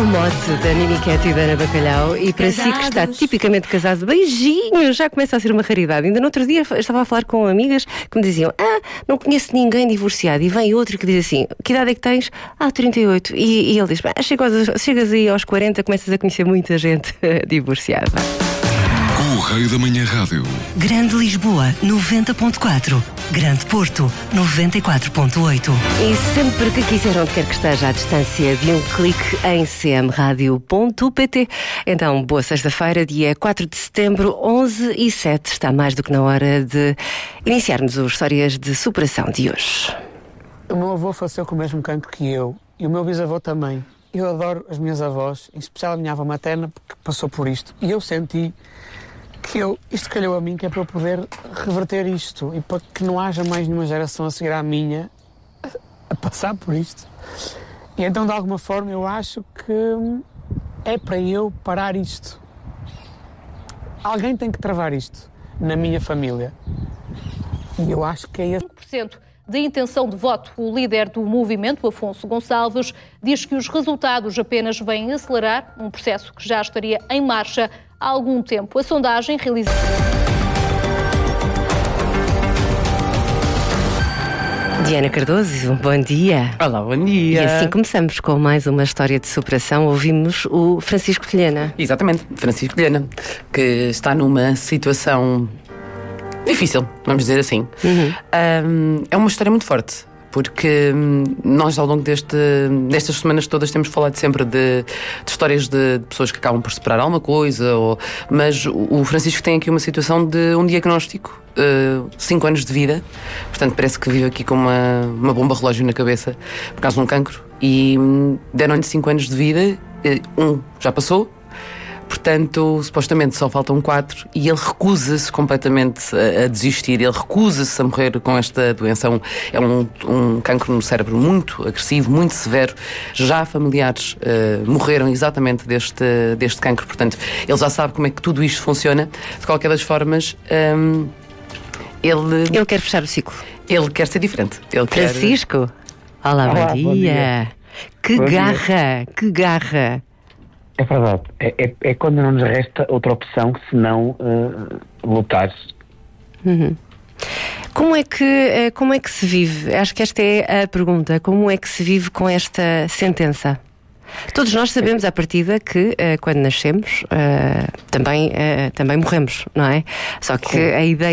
O mote da Nini Cat e da Ana Bacalhau. E para si que está tipicamente casado, beijinho, já começa a ser uma raridade. Ainda no outro dia estava a falar com amigas que me diziam: não conheço ninguém divorciado. E vem outro que diz assim: que idade é que tens? 38. E ele diz: chegas aí aos 40, começas a conhecer muita gente divorciada. Com o Rei da Manhã Rádio. Grande Lisboa, 90.4. Grande Porto, 94.8. E sempre que quiser, onde quer que esteja, à distância de um clique em cmradio.pt. Então, boa sexta-feira, dia 4 de setembro, 11h07. Está mais do que na hora de iniciarmos as histórias de superação de hoje. O meu avô faleceu com o mesmo cancro que eu, e o meu bisavô também. Eu adoro as minhas avós, em especial a minha avó materna, porque passou por isto. E eu senti que isto calhou a mim, que é para eu poder reverter isto e para que não haja mais nenhuma geração a seguir à minha a passar por isto. E então, de alguma forma, eu acho que é para eu parar isto. Alguém tem que travar isto na minha família. E eu acho que é esse. 5% de intenção de voto. O líder do movimento, Afonso Gonçalves, diz que os resultados apenas vêm acelerar um processo que já estaria em marcha há algum tempo. A sondagem realizada... Diana Cardoso, bom dia. Olá, bom dia. E assim começamos com mais uma história de superação. Ouvimos o Francisco Vilhena. Exatamente, Francisco Vilhena, que está numa situação difícil, vamos dizer assim. É uma história muito forte, porque nós ao longo destas semanas todas temos falado sempre de histórias de pessoas que acabam por separar alguma coisa, mas o Francisco tem aqui uma situação de um diagnóstico, 5 anos de vida, portanto parece que vive aqui com uma bomba relógio na cabeça por causa de um cancro, e deram-lhe 5 anos de vida, já passou. Portanto, supostamente só faltam 4 e ele recusa-se completamente a desistir, ele recusa-se a morrer com esta doença. É um cancro no cérebro muito agressivo, muito severo. Já familiares morreram exatamente deste cancro, portanto, ele já sabe como é que tudo isto funciona. De qualquer das formas, ele quer fechar o ciclo. Ele quer ser diferente. Francisco, olá, bom dia. Que garra! É verdade. É quando não nos resta outra opção que senão lutar. Como é que se vive? Acho que esta é a pergunta. Como é que se vive com esta sentença? Todos nós sabemos à partida que quando nascemos também morremos, não é? Só que a ideia